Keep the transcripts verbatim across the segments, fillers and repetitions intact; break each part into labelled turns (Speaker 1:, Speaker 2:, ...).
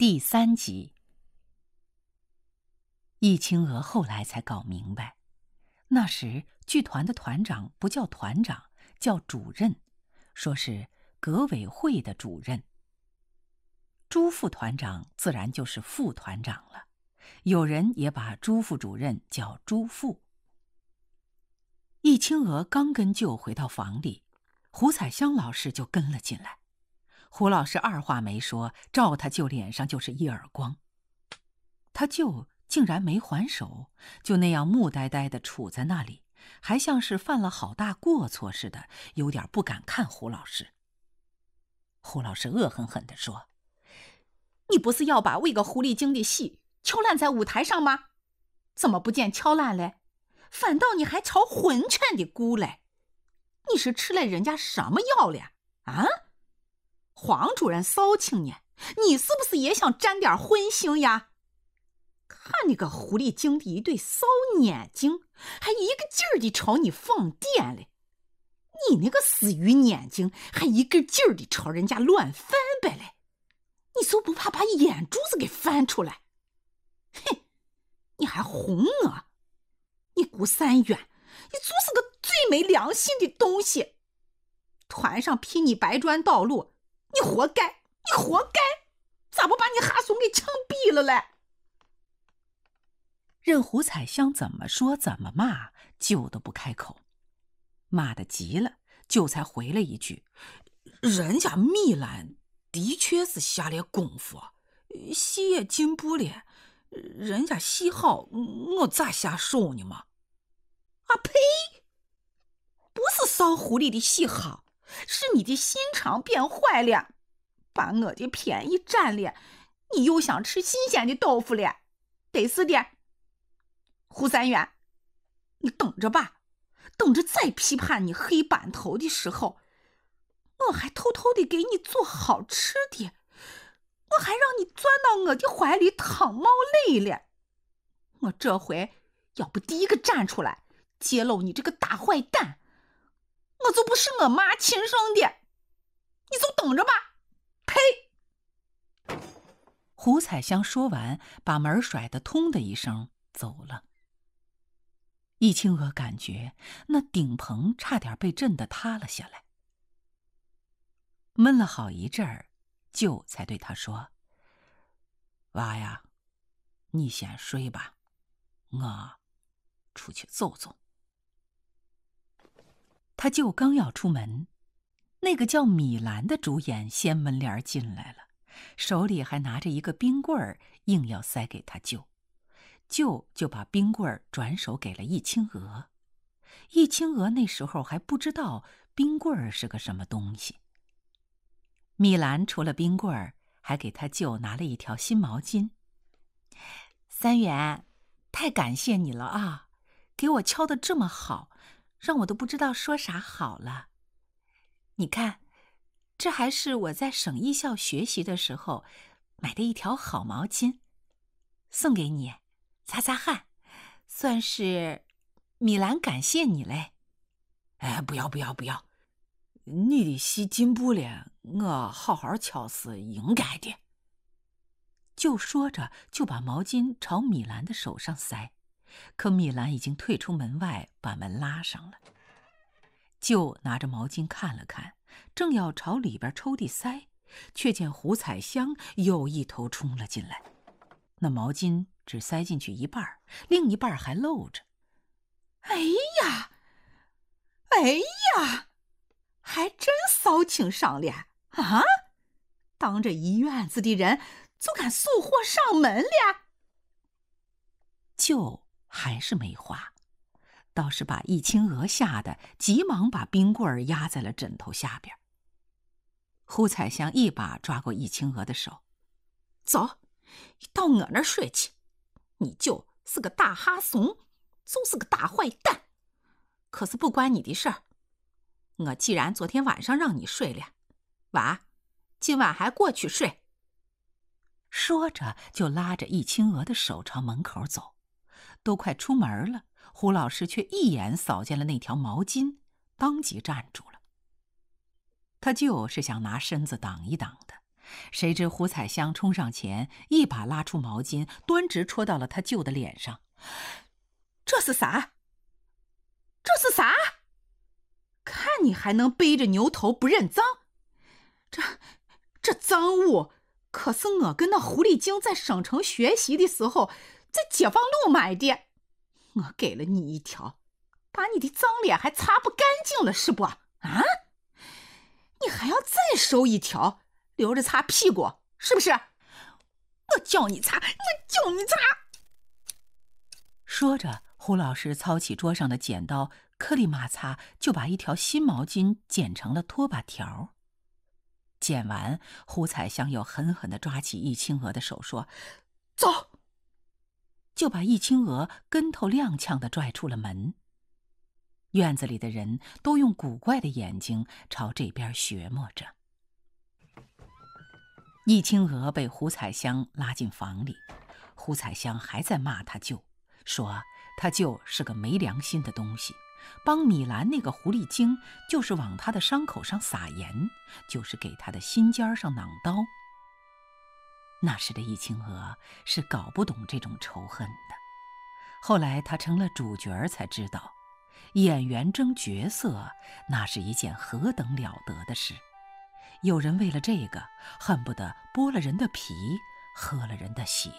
Speaker 1: 第三集。易清娥后来才搞明白，那时剧团的团长不叫团长，叫主任，说是革委会的主任。朱副团长自然就是副团长了，有人也把朱副主任叫朱副。易清娥刚跟舅回到房里，胡彩香老师就跟了进来。胡老师二话没说，照他舅脸上就是一耳光。他舅竟然没还手，就那样木呆呆地杵在那里，还像是犯了好大过错似的，有点不敢看胡老师。胡老师恶狠狠地说：“
Speaker 2: 你不是要把为个狐狸精的戏敲烂在舞台上吗？怎么不见敲烂嘞？反倒你还朝浑圈的鼓嘞？你是吃了人家什么药了啊？黄主任骚青年，你是不是也想沾点荤腥呀？看你个狐狸精的一对骚眼睛，还一个劲儿地朝你放电嘞！你那个死鱼眼睛，还一个劲儿地朝人家乱翻白嘞！你就不怕把眼珠子给翻出来？哼，你还哄我？你顾三远，你就是个最没良心的东西！团上批你白砖道路，你活该，你活该！咋不把你哈怂给枪毙了嘞？”
Speaker 1: 任胡彩香怎么说怎么骂，舅都不开口。骂得急了，舅才回了一句：“人家蜜兰的确是下了功夫，戏也进步了，人家戏好，我咋下手呢嘛？”
Speaker 2: 啊呸！不是骚狐狸的戏好，是你的心肠变坏了，把我的便宜占了，你又想吃新鲜的豆腐了，得是的。胡三元，你等着吧，等着再批判你黑板头的时候，我还偷偷的给你做好吃的，我还让你钻到我的怀里淌冒泪了。我这回要不第一个站出来揭露你这个大坏蛋，我就不是我妈亲生的，你就等着吧！呸！
Speaker 1: 胡彩香说完，把门甩得通的一声走了。易清娥感觉那顶棚差点被震得塌了下来。闷了好一阵儿，舅才对他说：“娃呀，你先睡吧，我出去走走。”他舅刚要出门，那个叫米兰的主演掀门帘进来了，手里还拿着一个冰棍儿，硬要塞给他舅。舅就把冰棍儿转手给了易清娥。易清娥那时候还不知道冰棍儿是个什么东西。米兰除了冰棍儿，还给他舅拿了一条新毛巾。“三元，太感谢你了啊，给我敲得这么好，让我都不知道说啥好了。你看，这还是我在省艺校学习的时候买的一条好毛巾，送给你擦擦汗，算是米兰感谢你嘞。”“哎，不要不要不要，你的戏进步了，我好好敲是应该的。”就说着就把毛巾朝米兰的手上塞，可米兰已经退出门外，把门拉上了。舅拿着毛巾看了看，正要朝里边抽屉塞，却见胡彩香又一头冲了进来。那毛巾只塞进去一半，另一半还露着。
Speaker 2: “哎呀，哎呀，还真骚情上了啊！当着一院子的人就敢送货上门了。”
Speaker 1: 舅还是没话，倒是把易清娥吓得急忙把冰棍儿压在了枕头下边。胡彩香一把抓过易清娥的手：“
Speaker 2: 走，你到我那儿睡去。你就是个大哈怂，就是个大坏蛋，可是不关你的事儿。我既然昨天晚上让你睡了，娃，今晚还过去睡。”
Speaker 1: 说着就拉着易清娥的手朝门口走。都快出门了，胡老师却一眼扫见了那条毛巾，当即站住了。他就是想拿身子挡一挡的， 谁知胡彩香冲上前，一把拉出毛巾，端直戳到了他舅的脸上。
Speaker 2: 这是啥？这是啥？看你还能背着牛头不认脏！这这赃物可是我跟那狐狸精在省城学习的时候在解放路买的，我给了你一条，把你的脏脸还擦不干净了是不？啊？你还要再收一条，留着擦屁股是不是？我叫你擦，我叫你擦！
Speaker 1: 说着，胡老师操起桌上的剪刀，颗粒马擦就把一条新毛巾剪成了拖把条。剪完，胡彩香又狠狠地抓起易青娥的手说：“走！”就把易青娥跟头踉跄地拽出了门。院子里的人都用古怪的眼睛朝这边学摸着。易青娥被胡彩香拉进房里，胡彩香还在骂他舅，说他舅是个没良心的东西，帮米兰那个狐狸精就是往他的伤口上撒盐，就是给他的心尖上攮刀。那时的易青娥是搞不懂这种仇恨的，后来他成了主角才知道，演员争角色那是一件何等了得的事。有人为了这个恨不得剥了人的皮，喝了人的血。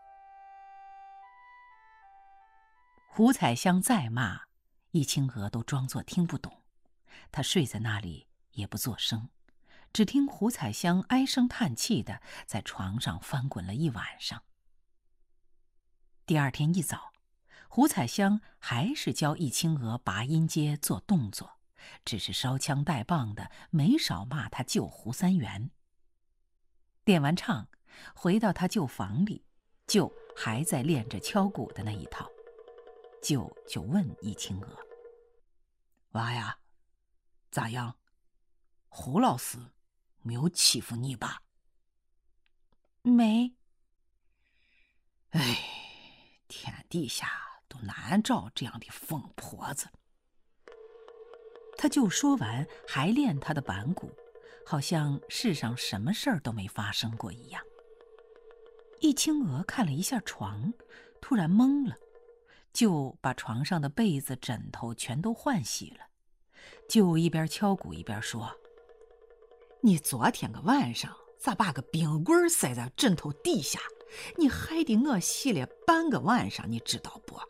Speaker 1: 胡彩香再骂，易青娥都装作听不懂。她睡在那里也不作声，只听胡彩香唉声叹气的在床上翻滚了一晚上。第二天一早，胡彩香还是教易青娥拔音阶做动作，只是烧枪带棒的没少骂他舅胡三元。练完唱，回到他舅房里，舅还在练着敲鼓的那一套。舅就问易青娥：“娃呀，咋样？胡老师没有欺负你吧？”“
Speaker 2: 没。”“
Speaker 1: 哎，天底下都难找这样的疯婆子。”他舅说完还练他的板鼓，好像世上什么事儿都没发生过一样。易青娥看了一下床，突然懵了，就把床上的被子枕头全都换洗了。就一边敲鼓一边说：“你昨天个晚上咋把个冰棍塞在枕头底下？你害得我洗了半个晚上，你知道不？”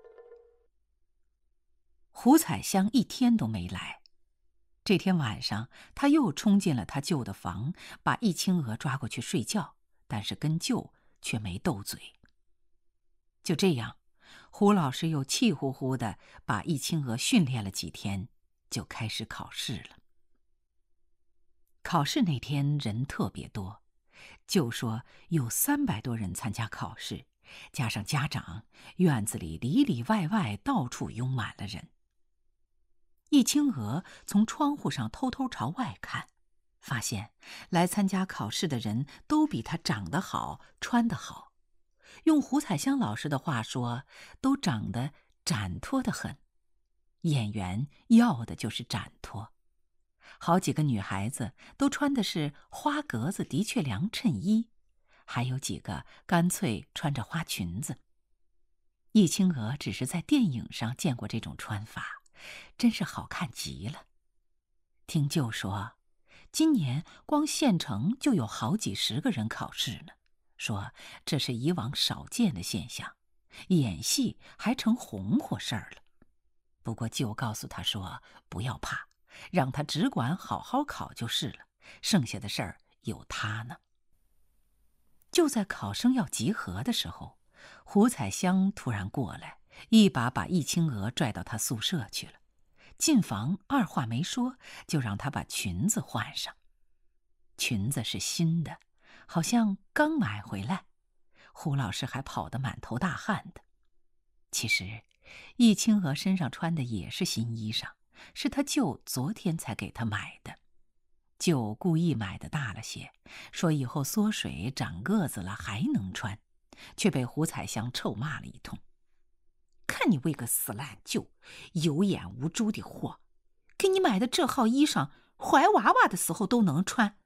Speaker 1: 胡彩香一天都没来。这天晚上，他又冲进了他舅的房，把易青娥抓过去睡觉，但是跟舅却没斗嘴。就这样，胡老师又气呼呼地把易青娥训练了几天，就开始考试了。考试那天人特别多，舅说有三百多人参加考试，加上家长，院子里里里外外到处拥满了人。易青娥从窗户上偷偷朝外看，发现来参加考试的人都比她长得好，穿得好。用胡彩香老师的话说，都长得展脱得很。演员要的就是展脱。好几个女孩子都穿的是花格子的确良衬衣，还有几个干脆穿着花裙子。易青娥只是在电影上见过这种穿法，真是好看极了。听舅说，今年光县城就有好几十个人考试呢，说这是以往少见的现象，演戏还成红火事儿了。不过舅告诉他说不要怕，让他只管好好考就是了，剩下的事儿有他呢。就在考生要集合的时候，胡彩香突然过来，一把把易青娥拽到她宿舍去了。进房二话没说，就让她把裙子换上。裙子是新的，好像刚买回来。胡老师还跑得满头大汗的。其实易青娥身上穿的也是新衣裳，是他舅昨天才给她买的。舅故意买的大了些，说以后缩水长个子了还能穿，却被胡彩香臭骂了一通。看你为个死烂舅，有眼无珠的货，给你买的这号衣裳，怀娃娃的时候都能穿，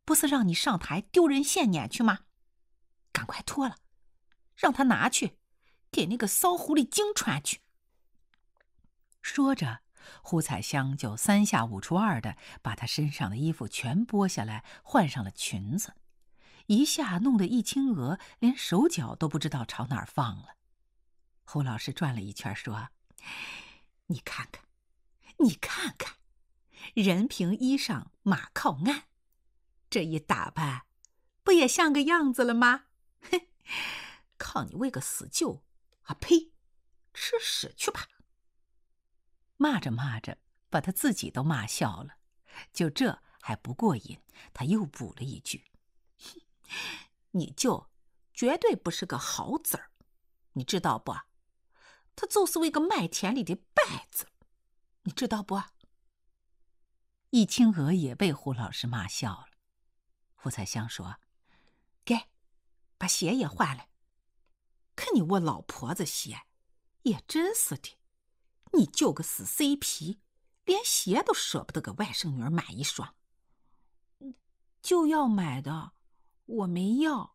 Speaker 2: 不是让你上台丢人现眼去吗？赶快脱了，让他拿去给那个骚狐狸精穿去。
Speaker 1: 说着，胡彩香就三下五除二的把她身上的衣服全剥下来，换上了裙子，一下弄得易清娥连手脚都不知道朝哪儿放了。胡老师转了一圈说：“
Speaker 2: 你看看，你看看，人凭衣裳马靠鞍，这一打扮，不也像个样子了吗？哼，靠你为个死舅啊！呸，吃屎去吧！”
Speaker 1: 骂着骂着，把他自己都骂笑了。就这还不过瘾，他又补了一句：“
Speaker 2: 你舅绝对不是个好子儿，你知道不？他就是为个麦田里的稗子，你知道不？”
Speaker 1: 易清娥也被胡老师骂笑了。胡彩香说：“
Speaker 2: 该，把鞋也换了。看你我老婆子鞋，也真是的。你就个死 C P， 连鞋都舍不得给外甥女儿买一双。就要买的，我没要。”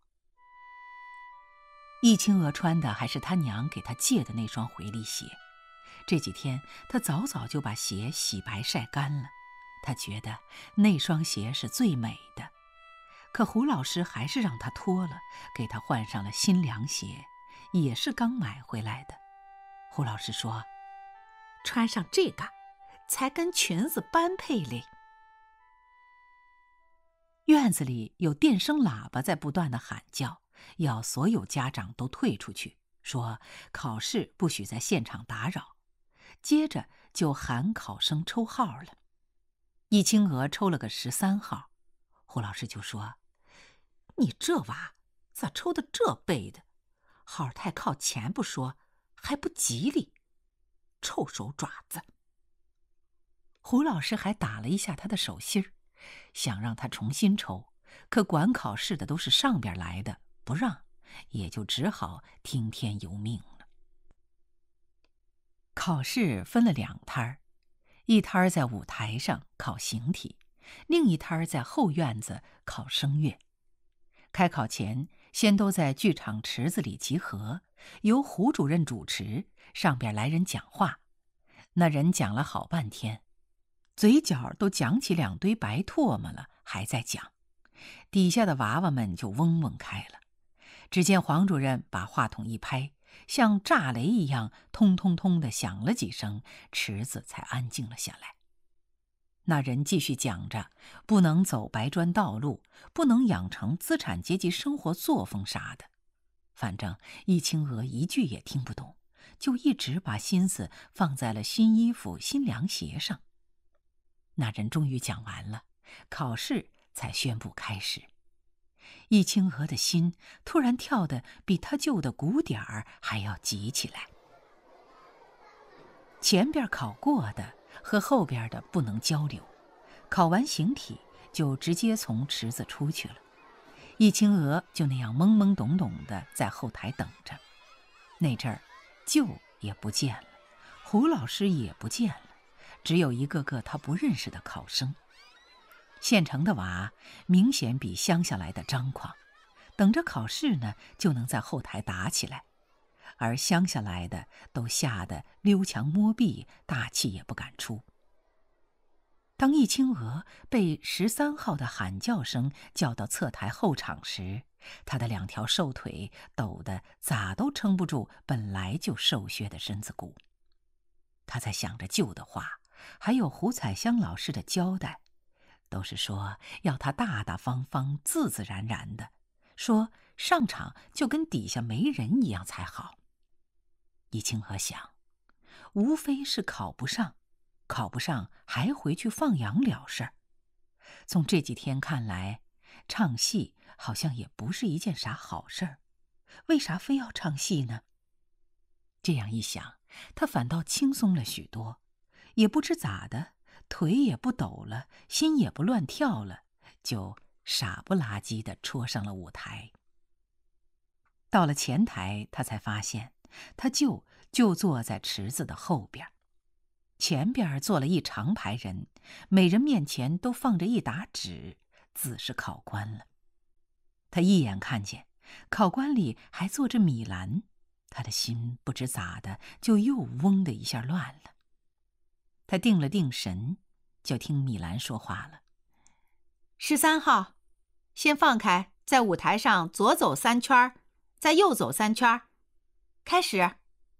Speaker 1: 易清娥穿的还是他娘给她借的那双回力鞋。这几天她早早就把鞋洗白晒干了，她觉得那双鞋是最美的。可胡老师还是让她脱了，给她换上了新凉鞋，也是刚买回来的。胡老师说：“
Speaker 2: 穿上这个才跟裙子般配嘞。”
Speaker 1: 院子里有电声喇叭在不断的喊叫，要所有家长都退出去，说考试不许在现场打扰。接着就喊考生抽号了。易清娥抽了个十三号，胡老师就说：“
Speaker 2: 你这娃咋抽的这背的？号太靠前不说，还不吉利，臭手爪子。”
Speaker 1: 胡老师还打了一下他的手心儿，想让他重新抽，可管考试的都是上边来的，不让，也就只好听天由命了。考试分了两摊儿，一摊儿在舞台上考形体，另一摊儿在后院子考声乐。开考前，先都在剧场池子里集合，由胡主任主持，上边来人讲话。那人讲了好半天，嘴角都讲起两堆白唾沫了，还在讲。底下的娃娃们就嗡嗡开了。只见黄主任把话筒一拍，像炸雷一样通通通地响了几声，池子才安静了下来。那人继续讲着，不能走白砖道路，不能养成资产阶级生活作风啥的。反正易清娥一句也听不懂，就一直把心思放在了新衣服、新凉鞋上。那人终于讲完了，考试才宣布开始。易清娥的心突然跳得比他舅的鼓点儿还要急起来。前边考过的和后边的不能交流，考完形体就直接从池子出去了。易清娥就那样懵懵懂懂的在后台等着。那阵儿舅也不见了，胡老师也不见了，只有一个个他不认识的考生。县城的娃明显比乡下来的张狂，等着考试呢就能在后台打起来，而乡下来的都吓得溜墙摸壁，大气也不敢出。当易清娥被十三号的喊叫声叫到侧台后场时，她的两条瘦腿抖得咋都撑不住本来就瘦削的身子骨。她在想着舅的话，还有胡彩香老师的交代，都是说要她大大方方、自自然然的，说上场就跟底下没人一样才好。易清娥想，无非是考不上，考不上还回去放羊了事儿。从这几天看来，唱戏好像也不是一件啥好事儿，为啥非要唱戏呢？这样一想，他反倒轻松了许多，也不知咋的，腿也不抖了，心也不乱跳了，就傻不拉几地戳上了舞台。到了前台，他才发现他舅就坐在池子的后边，前边坐了一长排人，每人面前都放着一沓纸， 自是考官了。他一眼看见考官里还坐着米兰，他的心不知咋的就又嗡的一下乱了。他定了定神，就听米兰说话了：
Speaker 2: 十三号，先放开，在舞台上左走三圈，再右走三圈，开始。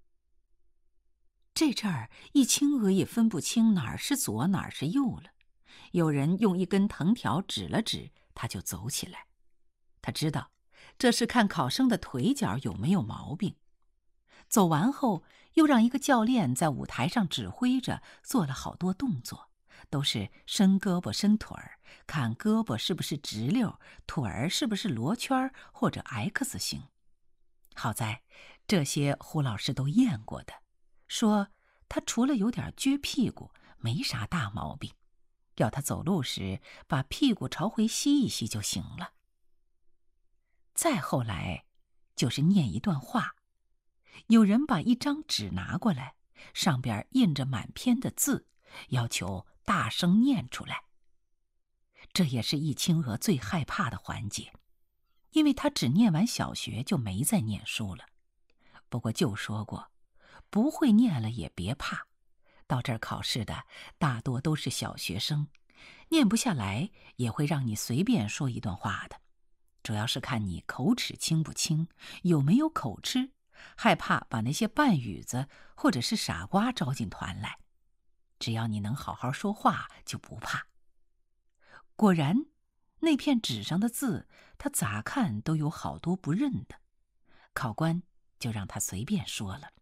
Speaker 1: 这阵儿易清娥也分不清哪儿是左哪儿是右了。有人用一根藤条指了指，他就走起来。他知道这是看考生的腿脚有没有毛病。走完后，又让一个教练在舞台上指挥着做了好多动作，都是伸胳膊伸腿儿，看胳膊是不是直溜，腿儿是不是罗圈或者 X 型。好在这些胡老师都验过的，说他除了有点撅屁股，没啥大毛病，要他走路时把屁股朝回吸一吸就行了。再后来就是念一段话，有人把一张纸拿过来，上边印着满篇的字，要求大声念出来。这也是易清娥最害怕的环节，因为她只念完小学就没再念书了。不过就说过，不会念了也别怕，到这儿考试的大多都是小学生，念不下来也会让你随便说一段话的，主要是看你口齿清不清，有没有口吃，害怕把那些半语子或者是傻瓜招进团来。只要你能好好说话，就不怕。果然，那片纸上的字，他咋看都有好多不认的，考官就让他随便说了。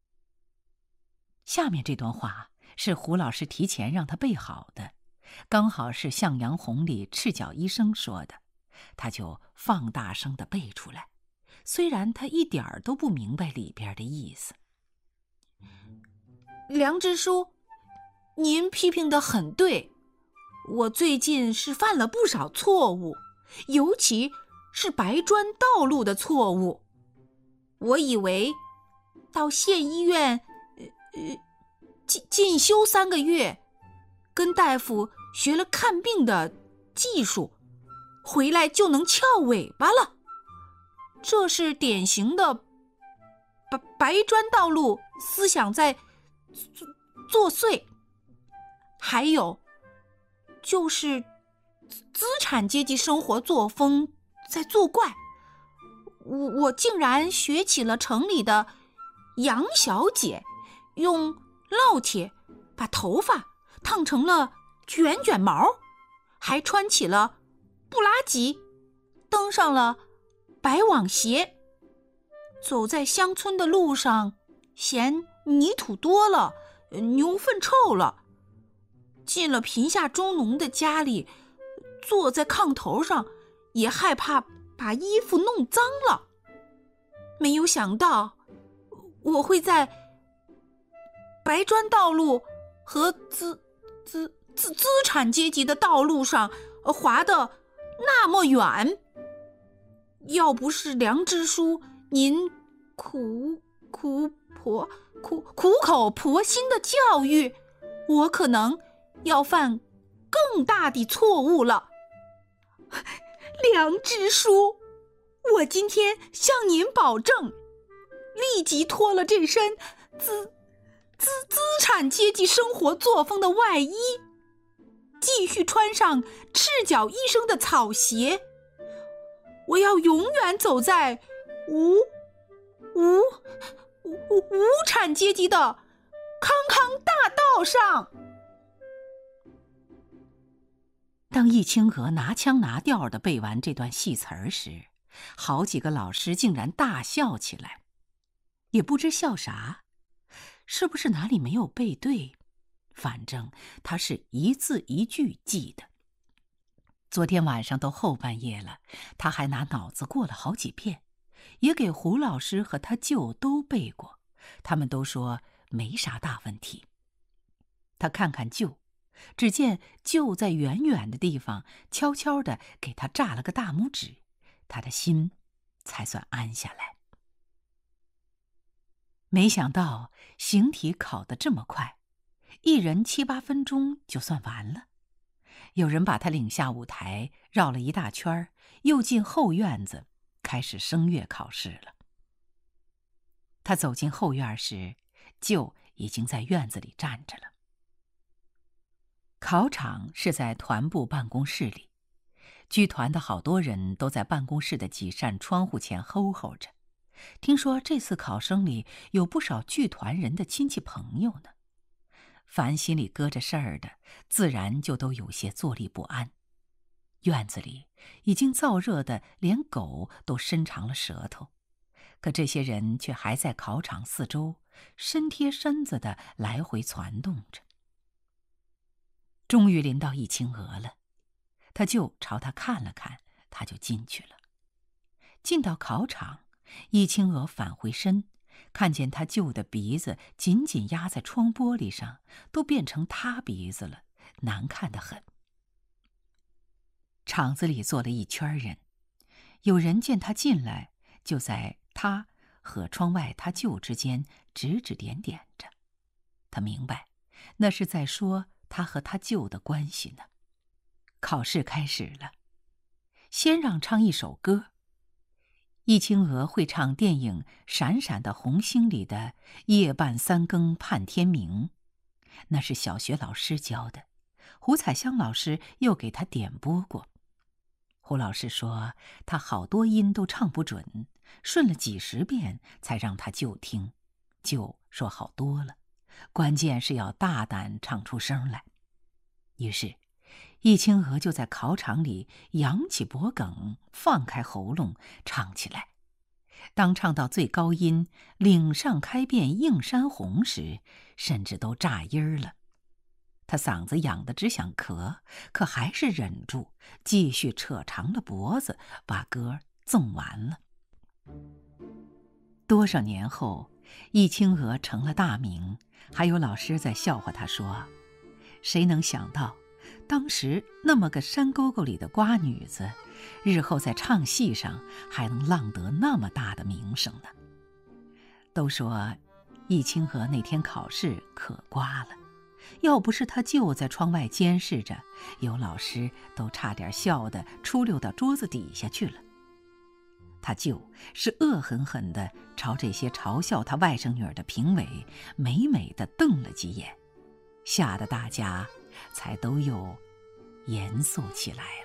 Speaker 1: 下面这段话是胡老师提前让他背好的，刚好是《向阳红》里赤脚医生说的，他就放大声地背出来，虽然他一点儿都不明白里边的意思。
Speaker 2: 梁支书，您批评得很对，我最近是犯了不少错误，尤其是白砖道路的错误。我以为到县医院呃进进修三个月，跟大夫学了看病的技术，回来就能翘尾巴了。这是典型的白白砖道路思想在作祟。还有就是资产阶级生活作风在作怪。我我竟然学起了城里的杨小姐，用烙铁把头发烫成了卷卷毛，还穿起了布拉吉，登上了白网鞋，走在乡村的路上嫌泥土多了，牛粪臭了，进了贫下中农的家里，坐在炕头上也害怕把衣服弄脏了。没有想到我会在白砖道路和资资资资产阶级的道路上滑得那么远。要不是梁支书您苦苦婆苦苦口婆心的教育，我可能要犯更大的错误了。梁支书，我今天向您保证，立即脱了这身资资资产阶级生活作风的外衣，继续穿上赤脚医生的草鞋。我要永远走在无无无无产阶级的康康大道上。
Speaker 1: 当易清娥拿腔拿调地背完这段戏词儿时，好几个老师竟然大笑起来，也不知笑啥，是不是哪里没有背对？反正他是一字一句记得。昨天晚上都后半夜了，他还拿脑子过了好几遍，也给胡老师和他舅都背过，他们都说没啥大问题。他看看舅，只见舅在远远的地方悄悄地给他炸了个大拇指，他的心才算安下来。没想到刑题考得这么快，一人七八分钟就算完了。 有人把他领下舞台，绕了一大圈，又进后院子，开始声乐考试了。他走进后院时，舅已经在院子里站着了。考场是在团部办公室里，剧团的好多人都在办公室的几扇窗户前候候着。听说这次考生里有不少剧团人的亲戚朋友呢。凡心里搁着事儿的，自然就都有些坐立不安。院子里已经燥热的连狗都伸长了舌头，可这些人却还在考场四周身贴身子的来回攒动着。终于临到易清娥了，他舅朝他看了看，他就进去了。进到考场，易清娥返回身，看见他舅的鼻子紧紧压在窗玻璃上，都变成塌鼻子了，难看得很。场子里坐了一圈人，有人见他进来，就在他和窗外他舅之间指指点点着。他明白，那是在说他和他舅的关系呢。考试开始了，先让唱一首歌。易清娥会唱电影《闪闪的红星》里的“夜半三更盼天明”，那是小学老师教的，胡彩香老师又给他点播过。胡老师说他好多音都唱不准，顺了几十遍才让他舅听，舅说好多了，关键是要大胆唱出声来。于是易清娥就在考场里扬起脖梗，放开喉咙唱起来。当唱到最高音“岭上开遍映山红”时，甚至都炸音了。他嗓子痒得只想咳，可还是忍住，继续扯长了脖子，把歌纵完了。多少年后，易清娥成了大名，还有老师在笑话他说：“谁能想到，当时那么个山沟沟里的瓜女子，日后在唱戏上还能浪得那么大的名声呢？”都说易清娥那天考试可瓜了，要不是他舅在窗外监视着，有老师都差点笑得出溜到桌子底下去了。他舅是恶狠狠地朝这些嘲笑他外甥女儿的评委美美地瞪了几眼，吓得大家才都又严肃起来了。